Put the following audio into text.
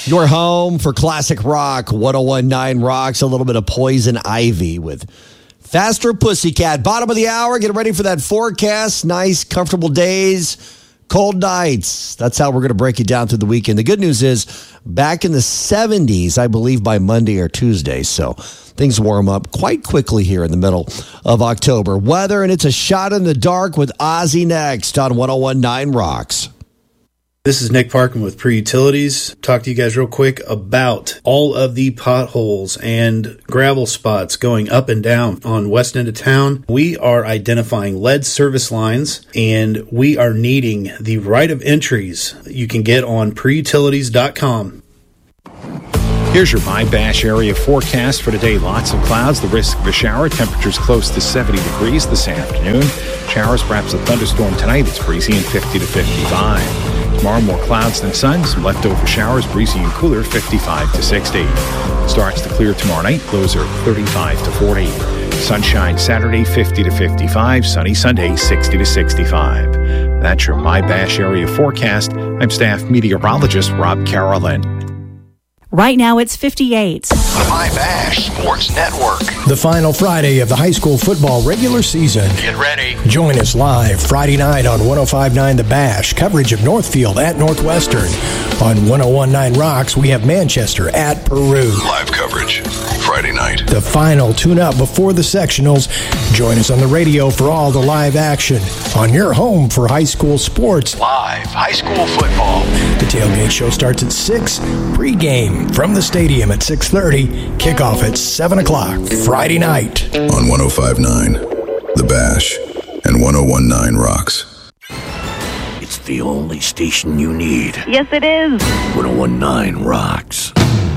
Your home for classic rock, 1019 Rocks, a little bit of Poison Ivy with Faster Pussycat. Bottom of the hour, get ready for that forecast. Nice, comfortable days, cold nights. That's how we're going to break it down through the weekend. The good news is back in the 70s, I believe, by Monday or Tuesday. So things warm up quite quickly here in the middle of October. Weather, and it's a shot in the dark with Ozzy next on 1019 Rocks. This is Nick Parkin with Pre-Utilities. Talk to you guys real quick about all of the potholes and gravel spots going up and down on west end of town. We are identifying lead service lines, and we are needing the right of entries you can get on preutilities.com. Here's your My Bash area forecast for today. Lots of clouds, the risk of a shower. Temperatures close to 70 degrees this afternoon. Showers, perhaps a thunderstorm tonight. It's breezy and 50 to 55. Tomorrow, more clouds than sun. Some leftover showers, breezy and cooler, 55 to 60. Starts to clear tomorrow night. Lows are 35 to 40. Sunshine Saturday, 50 to 55. Sunny Sunday, 60 to 65. That's your My Bash area forecast. I'm staff meteorologist Rob Carolyn. Right now it's 58. The My Bash Sports Network. The final Friday of the high school football regular season. Get ready. Join us live Friday night on 105.9 The Bash. Coverage of Northfield at Northwestern. On 101.9 Rocks, we have Manchester at Peru. Live coverage Friday night. The final tune-up before the sectionals. Join us on the radio for all the live action on your home for high school sports. Live high school football. The tailgate show starts at 6. Pre-game from the stadium at 6:30. Kickoff at 7 o'clock Friday night. On 105.9 The Bash and 101.9 Rocks. It's the only station you need. Yes, it is. 101.9 Rocks.